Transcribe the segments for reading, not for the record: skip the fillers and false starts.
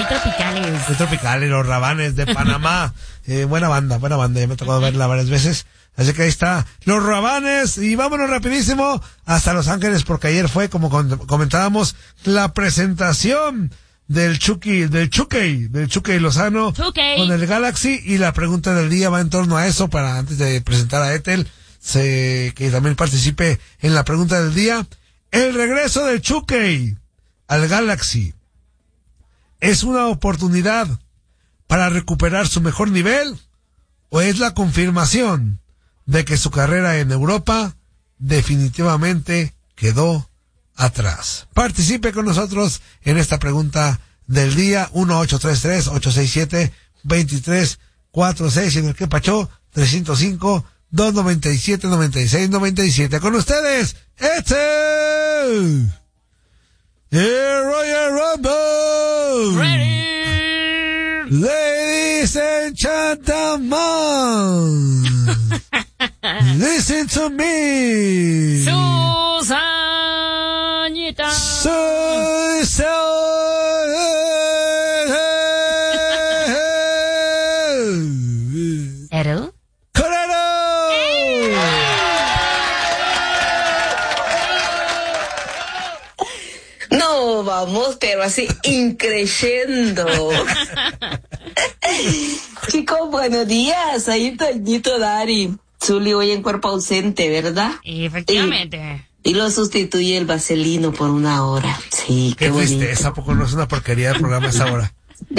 tropicales. Muy tropicales, los Rabanes de Panamá. Buena banda, ya me ha tocado verla varias veces. Así que ahí está, los Rabanes, y vámonos rapidísimo hasta Los Ángeles, porque ayer fue, como comentábamos, la presentación del Chucky Lozano con el Galaxy, y la pregunta del día va en torno a eso, para antes de presentar a Ethel, que también participe en la pregunta del día. El regreso del Chucky al Galaxy ¿es una oportunidad para recuperar su mejor nivel o es la confirmación de que su carrera en Europa definitivamente quedó atrás? Participe con nosotros en esta pregunta del día. 1-833-867-2346, en el que pachó 305-297-9697. Con ustedes, Ethel, Royal Rumble. Ready. Ladies and gentlemen, listen to me. Susanita. ¿Ethel? No, vamos, pero así increyendo. Chicos, buenos días. Ahí Toñito, Dari. Zuli hoy en cuerpo ausente, ¿verdad? Efectivamente. Y lo sustituye el vaselino por una hora. Sí, qué bonito. Qué tristeza, ¿poco no es una porquería el programa a esa hora?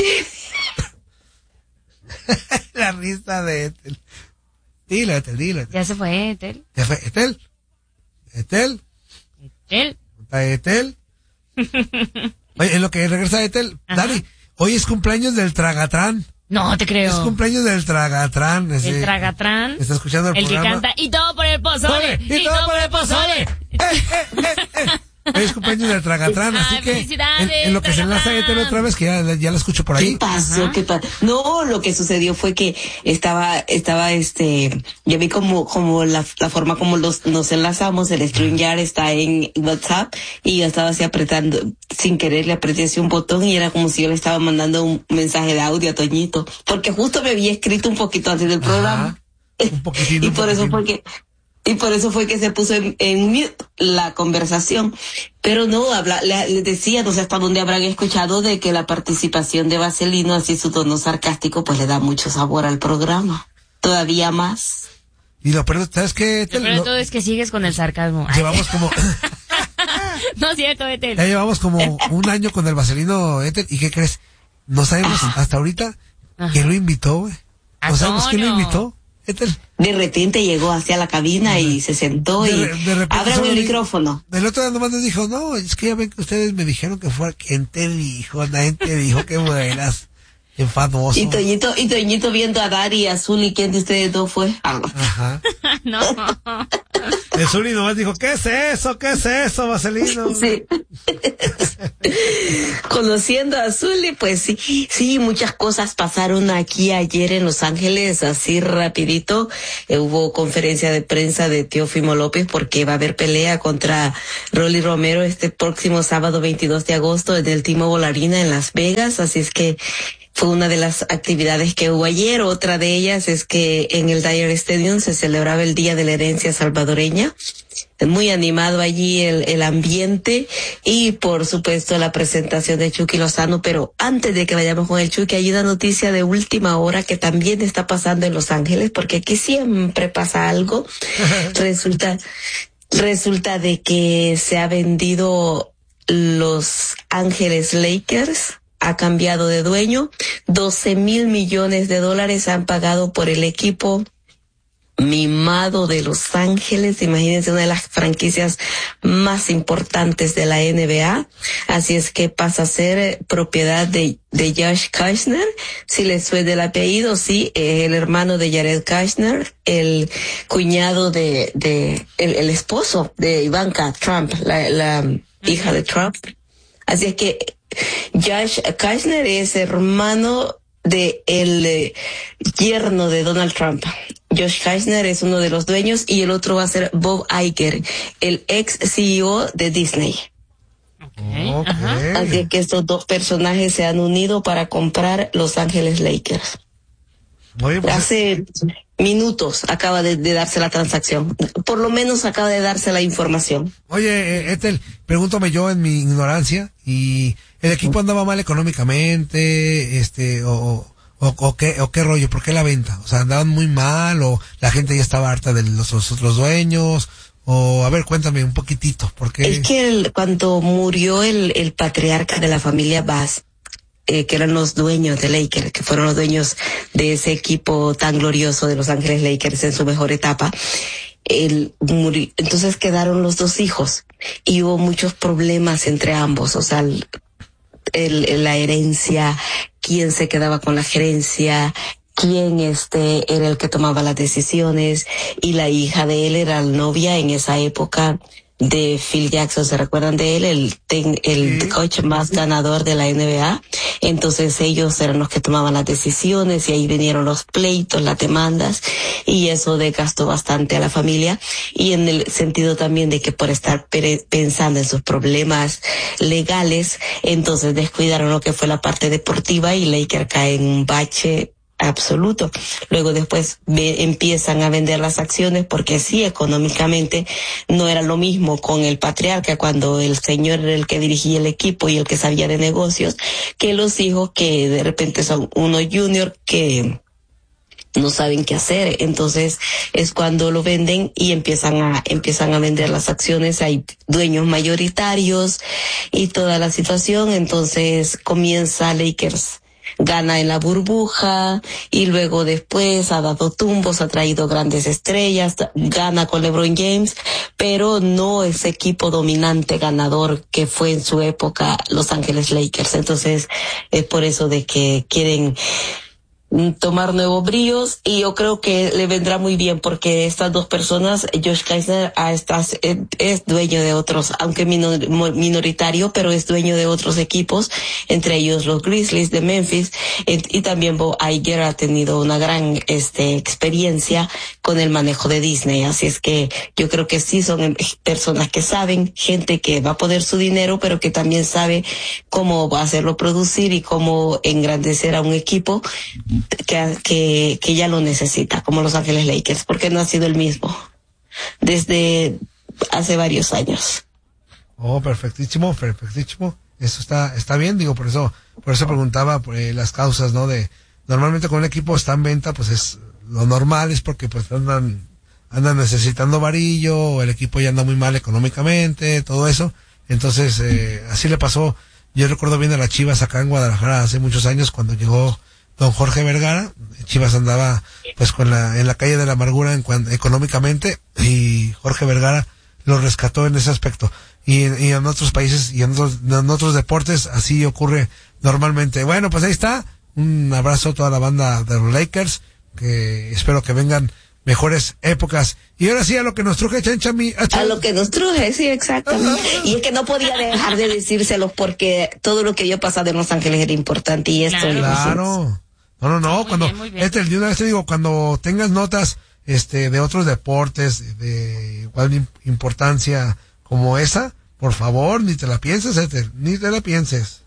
La risa de Ethel. Dilo, Ethel. Ya se fue, Ethel. ¿Ya fue Ethel? ¿Ethel? Oye, en lo que regresa Ethel, Dari, hoy es cumpleaños del Tragatrán. No te creo. Es cumpleaños del Tragatrán. El Tragatrán. Está escuchando el programa. El que canta, y todo por el pozole. Y todo por el pozole. Hoy es cumpleaños del Tragatrán, así que en lo que se enlaza Ethel otra vez, que ya la escucho por ahí. ¿Qué pasó? No, lo que sucedió fue que estaba, yo vi como la forma como nos enlazamos, el StreamYard está en WhatsApp, y yo estaba así apretando, sin querer le apreté así un botón, y era como si yo le estaba mandando un mensaje de audio a Toñito, porque justo me había escrito un poquito antes del programa. Un poquitito. Y por eso fue que se puso en mute la conversación. Pero no, les decía, no sé hasta dónde habrán escuchado de que la participación de Vaselino, así su tono sarcástico, pues le da mucho sabor al programa. Todavía más. Y lo peor, ¿sabes qué? Lo peor de todo es que sigues con el sarcasmo. Llevamos como... No es cierto, Ethel. Ya llevamos como un año con el Vaselino, Ethel. ¿Y qué crees? No sabemos hasta ahorita quién lo invitó, güey. No sabemos quién lo invitó, Ethel. De repente llegó hacia la cabina y se sentó y abran el micrófono. El otro día nomás nos dijo, no, es que ya ven que ustedes me dijeron que fuera, ¿quién te dijo? Nadie te dijo que fueras enfadoso. Y Toñito viendo a Dari y a Zuli, ¿quién de ustedes dos fue? Ajá. No. El Zuli nomás dijo, ¿qué es eso, Vaselino? Sí. Conociendo a Zuli, pues sí, muchas cosas pasaron aquí ayer en Los Ángeles, así rapidito. Hubo conferencia de prensa de Teófimo López porque va a haber pelea contra Rolly Romero este próximo sábado 22 de agosto en el T-Mobile Arena en Las Vegas, así es que fue una de las actividades que hubo ayer. Otra de ellas es que en el Dyer Stadium se celebraba el Día de la Herencia Salvadoreña. Muy animado allí el ambiente y por supuesto la presentación de Chucky Lozano. Pero antes de que vayamos con el Chucky, hay una noticia de última hora que también está pasando en Los Ángeles, porque aquí siempre pasa algo. Resulta de que se ha vendido Los Ángeles Lakers. Ha cambiado de dueño. 12,000 millones de dólares han pagado por el equipo mimado de Los Ángeles. Imagínense, una de las franquicias más importantes de la NBA. Así es que pasa a ser propiedad de Josh Kushner. Si les suena el apellido, sí, el hermano de Jared Kushner, el cuñado el esposo de Ivanka Trump, la hija de Trump. Así es que Josh Kushner es hermano de el yerno de Donald Trump. Josh Kushner es uno de los dueños y el otro va a ser Bob Iger, el ex CEO de Disney. Okay. Así que estos dos personajes se han unido para comprar Los Ángeles Lakers. Oye, pues, Hace minutos acaba de darse la transacción. Por lo menos acaba de darse la información. Oye, Ethel, pregúntame yo en mi ignorancia, y el equipo andaba mal económicamente, o qué rollo, ¿por qué la venta? O sea, andaban muy mal, o la gente ya estaba harta de los otros dueños, o a ver, cuéntame un poquitito, porque Es que cuando murió el patriarca de la familia Bass, que eran los dueños de Lakers, que fueron los dueños de ese equipo tan glorioso de Los Ángeles Lakers en su mejor etapa, él murió. Entonces quedaron los dos hijos y hubo muchos problemas entre ambos, o sea, la herencia, quién se quedaba con la gerencia, quién era el que tomaba las decisiones, y la hija de él era la novia en esa época de Phil Jackson. ¿Se recuerdan de él? El coach más ganador de la NBA. Entonces ellos eran los que tomaban las decisiones, y ahí vinieron los pleitos, las demandas, y eso desgastó bastante a la familia, y en el sentido también de que por estar pensando en sus problemas legales, entonces descuidaron lo que fue la parte deportiva, y Lakers cae en un bache absoluto. Luego después empiezan a vender las acciones, porque sí, económicamente no era lo mismo con el patriarca, cuando el señor era el que dirigía el equipo y el que sabía de negocios, que los hijos, que de repente son unos junior que no saben qué hacer. Entonces es cuando lo venden y empiezan a vender las acciones. Hay dueños mayoritarios y toda la situación. Entonces comienza Lakers, gana en la burbuja, y luego después ha dado tumbos, ha traído grandes estrellas, gana con LeBron James, pero no ese equipo dominante ganador que fue en su época Los Ángeles Lakers. Entonces es por eso de que quieren tomar nuevos bríos, y yo creo que le vendrá muy bien, porque estas dos personas, Josh Kleiner es dueño de otros, aunque minoritario, pero es dueño de otros equipos, entre ellos los Grizzlies de Memphis, y también Bob Iger ha tenido una gran experiencia con el manejo de Disney. Así es que yo creo que sí son personas que saben, gente que va a poner su dinero, pero que también sabe cómo hacerlo producir y cómo engrandecer a un equipo que ya lo necesita, como Los Ángeles Lakers, porque no ha sido el mismo desde hace varios años. oh, perfectísimo. Eso está bien, digo, por eso preguntaba por las causas, ¿no? Normalmente con un equipo está en venta, pues es lo normal, es porque pues andan necesitando varillo, o el equipo ya anda muy mal económicamente, todo eso. Entonces, así le pasó. Yo recuerdo bien a las Chivas acá en Guadalajara hace muchos años, cuando llegó don Jorge Vergara. Chivas andaba pues en la calle de la amargura económicamente, y Jorge Vergara lo rescató en ese aspecto. Y en otros países y en otros deportes así ocurre normalmente. Bueno, pues ahí está. Un abrazo a toda la banda de los Lakers, que espero que vengan mejores épocas. Y ahora sí, a lo que nos truje, Chanchami. A lo que nos truje, sí, exactamente. Y es que no podía dejar de decírselo, porque todo lo que yo pasaba en Los Ángeles era importante, y esto... Claro. No, cuando, muy bien. de una vez te digo, cuando tengas notas, de otros deportes, de igual importancia como esa, por favor, ni te la pienses, Ethel, ni te la pienses.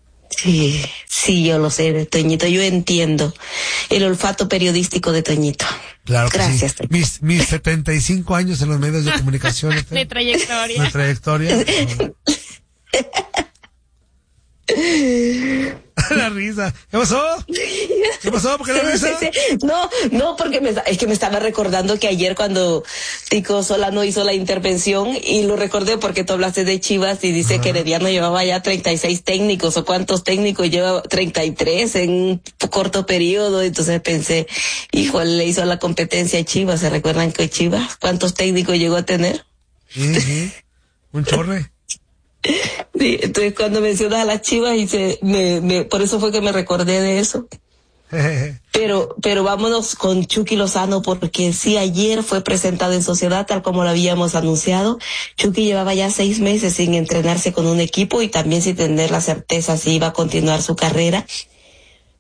Sí, yo lo sé, Toñito, yo entiendo el olfato periodístico de Toñito. Claro que gracias, sí. Mis 75 años en los medios de comunicación. De trayectoria. De trayectoria. La risa. ¿Qué pasó? ¿Por qué la risa? No, porque es que me estaba recordando que ayer, cuando Tico Solano hizo la intervención, y lo recordé porque tú hablaste de Chivas y dice que Herediano llevaba ya 36 técnicos, o cuántos técnicos lleva, 33 en un corto periodo. Entonces pensé, hijo, le hizo la competencia a Chivas. ¿Se recuerdan que Chivas cuántos técnicos llegó a tener? Sí. Un chorre. Sí, entonces cuando mencionas a las Chivas, por eso fue que me recordé de eso. Pero vámonos con Chucky Lozano, porque sí, ayer fue presentado en sociedad tal como lo habíamos anunciado. Chucky llevaba ya 6 meses sin entrenarse con un equipo, y también sin tener la certeza si iba a continuar su carrera.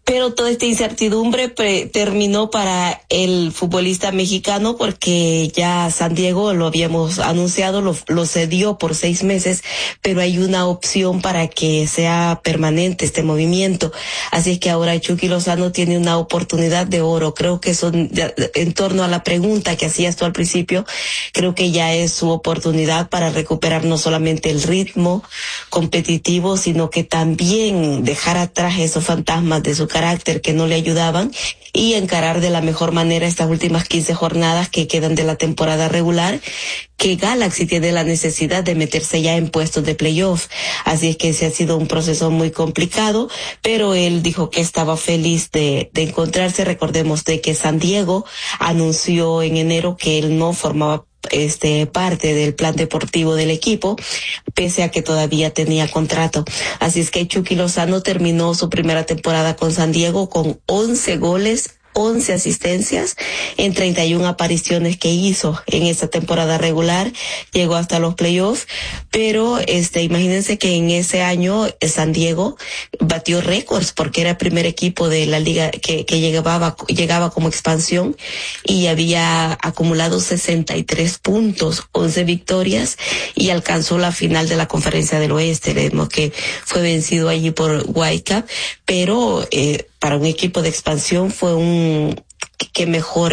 Pero toda esta incertidumbre terminó para el futbolista mexicano porque ya San Diego, lo habíamos anunciado, lo cedió por 6 meses, pero hay una opción para que sea permanente este movimiento. Así es que ahora Chucky Lozano tiene una oportunidad de oro. Creo que en torno a la pregunta que hacías tú al principio, creo que ya es su oportunidad para recuperar no solamente el ritmo competitivo, sino que también dejar atrás esos fantasmas de su carácter que no le ayudaban y encarar de la mejor manera estas últimas 15 jornadas que quedan de la temporada regular, que Galaxy tiene la necesidad de meterse ya en puestos de playoff. Así es que ese ha sido un proceso muy complicado, pero él dijo que estaba feliz de encontrarse. Recordemos de que San Diego anunció en enero que él no formaba parte del plan deportivo del equipo, pese a que todavía tenía contrato. Así es que Chucky Lozano terminó su primera temporada con San Diego con 11 goles, 11 asistencias en 31 apariciones que hizo en esta temporada regular. Llegó hasta los playoffs, pero imagínense que en ese año San Diego batió récords porque era el primer equipo de la liga que llegaba como expansión y había acumulado 63 puntos, 11 victorias y alcanzó la final de la Conferencia del Oeste. Vemos que fue vencido allí por Whitecap, pero para un equipo de expansión fue que mejor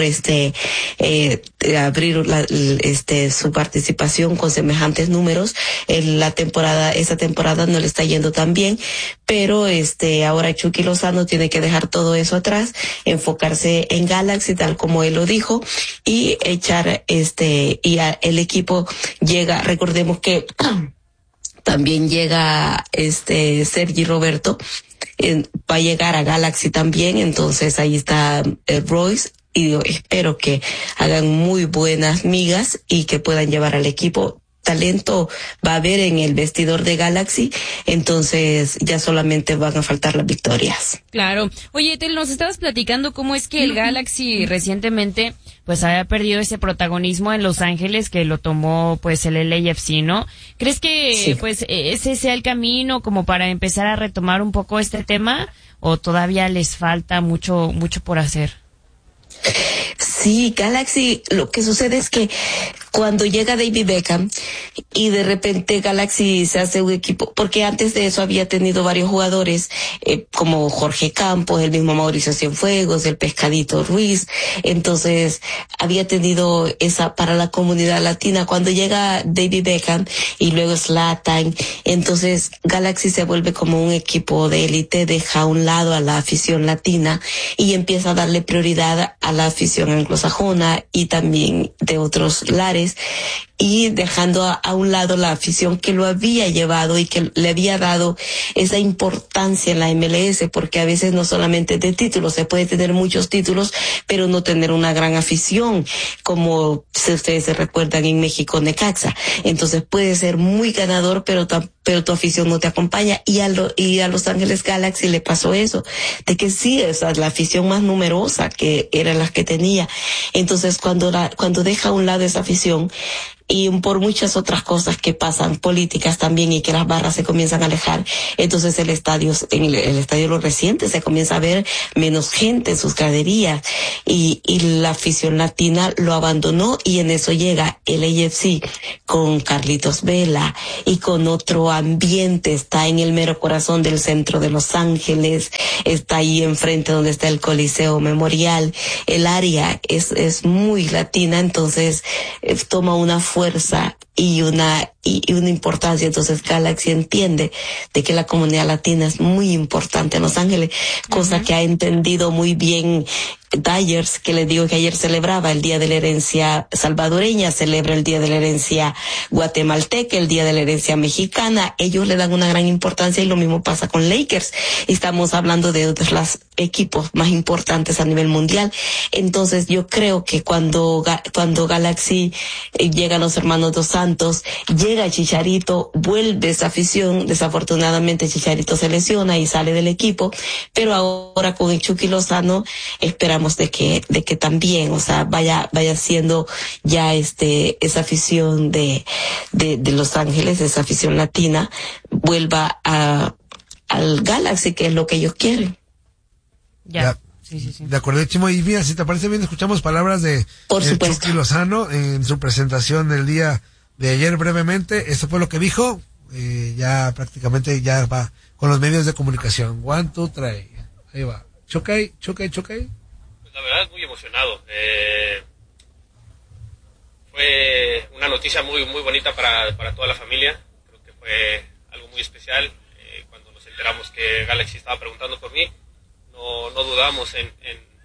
abrir su participación con semejantes números. Esa temporada no le está yendo tan bien, pero ahora Chucky Lozano tiene que dejar todo eso atrás, enfocarse en Galaxy tal como él lo dijo y echar el equipo llega, recordemos que también llega Sergi Roberto, va a llegar a Galaxy también, entonces ahí está Royce y espero que hagan muy buenas migas y que puedan llevar al equipo. Talento va a haber en el vestidor de Galaxy, entonces ya solamente van a faltar las victorias. Claro. Oye, Tel, nos estabas platicando cómo es que el Galaxy recientemente pues había perdido ese protagonismo en Los Ángeles que lo tomó pues el LAFC, ¿no? ¿Crees que pues ese sea el camino como para empezar a retomar un poco este tema o todavía les falta mucho por hacer? Sí, Galaxy, lo que sucede es que cuando llega David Beckham y de repente Galaxy se hace un equipo, porque antes de eso había tenido varios jugadores como Jorge Campos, el mismo Mauricio Cienfuegos, el Pescadito Ruiz, entonces había tenido esa para la comunidad latina. Cuando llega David Beckham y luego Zlatan, entonces Galaxy se vuelve como un equipo de élite, deja a un lado a la afición latina y empieza a darle prioridad a la afición anglosajona y también de otros lares, y dejando a un lado la afición que lo había llevado y que le había dado esa importancia en la MLS, porque a veces no solamente de títulos, se puede tener muchos títulos, pero no tener una gran afición, como si ustedes se recuerdan en México Necaxa. Entonces puede ser muy ganador, pero tu afición no te acompaña, y a Los Ángeles Galaxy le pasó eso, de que sí, o sea, la afición más numerosa que eran las que tenía. Entonces cuando deja a un lado esa afición, y por muchas otras cosas que pasan, políticas también, y que las barras se comienzan a alejar, entonces en el estadio Los Recientes se comienza a ver menos gente en sus graderías, y la afición latina lo abandonó, y en eso llega el AFC con Carlitos Vela y con otro ambiente, está en el mero corazón del centro de Los Ángeles, está ahí enfrente donde está el Coliseo Memorial, el área es muy latina, entonces toma una fuerza y una importancia. Entonces Galaxy entiende de que la comunidad latina es muy importante en Los Ángeles, cosa que ha entendido muy bien Dyers, que le digo que ayer celebraba el Día de la Herencia Salvadoreña, celebra el Día de la Herencia Guatemalteca, el Día de la Herencia Mexicana. Ellos le dan una gran importancia, y lo mismo pasa con Lakers. Estamos hablando de los equipos más importantes a nivel mundial. Entonces yo creo que cuando Galaxy llega a los hermanos Dos Santos, llega Chicharito, vuelve esa afición. Desafortunadamente Chicharito se lesiona y sale del equipo, pero ahora con el Chucky Lozano esperamos de que también, o sea, vaya siendo ya esa afición de Los Ángeles, esa afición latina, vuelva al Galaxy, que es lo que ellos quieren. Ya. Sí. De acuerdo, Chimo. Y mira, si te parece bien, escuchamos palabras de Chucky Lozano en su presentación del día de ayer brevemente. Esto fue lo que dijo. Ya prácticamente ya va con los medios de comunicación. 1, 2, 3. Ahí va. Chucky. Pues la verdad, muy emocionado. Fue una noticia muy bonita para toda la familia. Creo que fue algo muy especial. Cuando nos enteramos que Galaxy estaba preguntando por mí, no dudamos en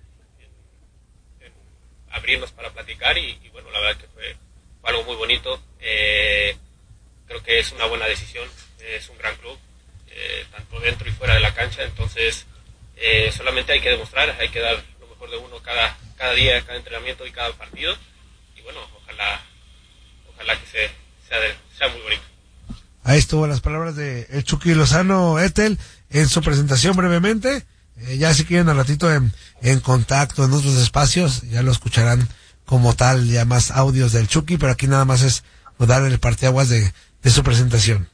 abrirnos para platicar y bueno, la verdad que fue algo muy bonito. Creo que es una buena decisión, es un gran club, tanto dentro y fuera de la cancha, entonces solamente hay que demostrar, hay que dar lo mejor de uno cada día, cada entrenamiento y cada partido, y bueno, ojalá que sea muy bonito. Ahí estuvo las palabras de el Chucky Lozano, Ethel, en su presentación brevemente. Ya si quieren al ratito en contacto en otros espacios, ya lo escucharán como tal, ya más audios del Chucky, pero aquí nada más es dar el parteaguas de su presentación.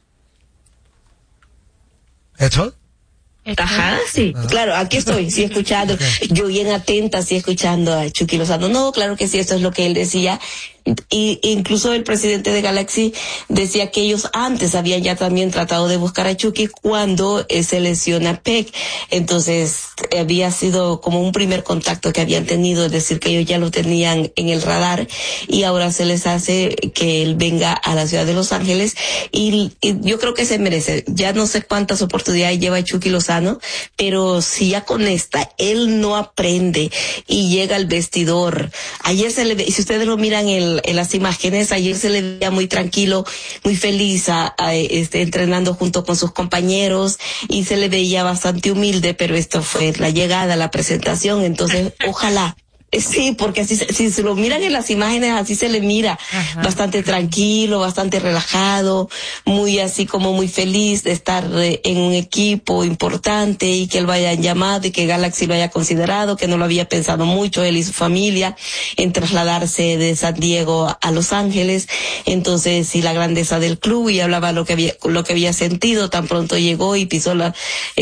¿Ethel? Ajá, sí, claro, aquí estoy, sí, escuchando, okay. Yo bien atenta, sí, escuchando a Chucky Lozano. No, claro que sí, esto es lo que él decía. Y incluso el presidente de Galaxy decía que ellos antes habían ya también tratado de buscar a Chucky cuando se lesiona Peck. Entonces había sido como un primer contacto que habían tenido, es decir, que ellos ya lo tenían en el radar y ahora se les hace que él venga a la ciudad de Los Ángeles y yo creo que se merece. Ya no sé cuántas oportunidades lleva Chucky Lozano, pero si ya con esta él no aprende y llega al vestidor. Ayer se le ve, si ustedes lo miran en las imágenes, ayer se le veía muy tranquilo, muy feliz entrenando junto con sus compañeros y se le veía bastante humilde, pero esto fue la llegada, la presentación, entonces ojalá. Sí, porque así, si se lo miran en las imágenes, así se le mira. Ajá. Bastante tranquilo, bastante relajado, muy así como muy feliz de estar en un equipo importante y que él lo hayan llamado y que Galaxy lo haya considerado, que no lo había pensado mucho él y su familia en trasladarse de San Diego a Los Ángeles. Entonces, sí, la grandeza del club y hablaba lo que había sentido. Tan pronto llegó y pisó la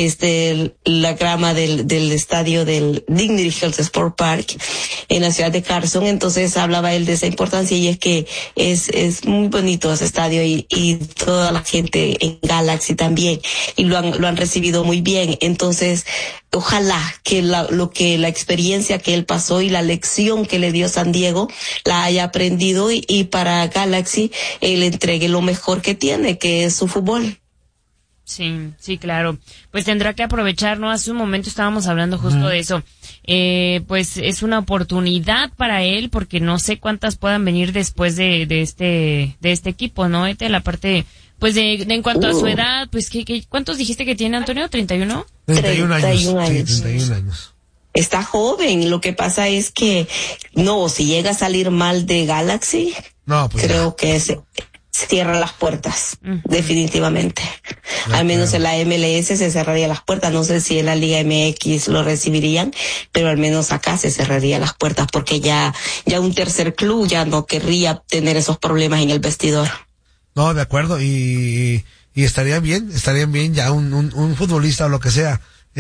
grama del estadio del Dignity Health Sport Park en la ciudad de Carson, entonces hablaba él de esa importancia y es que es muy bonito ese estadio y toda la gente en Galaxy también y lo han recibido muy bien, entonces ojalá que la experiencia que él pasó y la lección que le dio San Diego la haya aprendido y para Galaxy él entregue lo mejor que tiene, que es su fútbol. Sí, claro. Pues tendrá que aprovechar, ¿no? Hace un momento estábamos hablando justo de eso. Pues es una oportunidad para él porque no sé cuántas puedan venir después de este equipo, ¿no? La parte, pues en cuanto a su edad, pues ¿cuántos dijiste que tiene Antonio? ¿31? 31 años. Sí, 31 años. Está joven, lo que pasa es que si llega a salir mal de Galaxy, pues creo que cierra las puertas, definitivamente. Al menos en la MLS se cerraría las puertas. No sé si en la Liga MX lo recibirían, pero al menos acá se cerraría las puertas porque ya un tercer club ya no querría tener esos problemas en el vestidor. No, de acuerdo, y estarían bien ya un futbolista o lo que sea,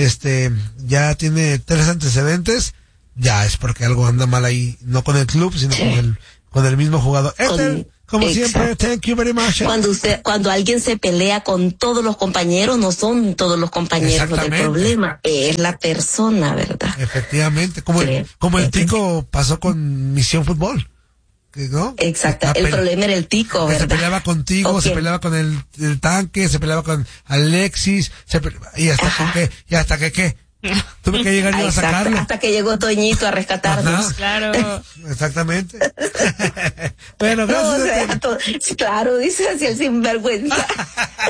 ya tiene 3 antecedentes, ya es porque algo anda mal ahí, no con el club, sino con el mismo jugador. Como siempre, thank you very much. Cuando alguien se pelea con todos los compañeros, no son todos los compañeros del problema, es la persona, ¿verdad? Efectivamente, como el Tico pasó con Misión Fútbol, ¿no? Exacto, el problema era el Tico, ¿verdad? Se peleaba contigo, se peleaba con el tanque, se peleaba con Alexis, y hasta que ¿qué? Tuve que llegar yo a sacarlo. Hasta que llegó Toñito a rescatarnos. Ajá. Claro. Exactamente. Bueno, gracias. Claro, dice así el sinvergüenza.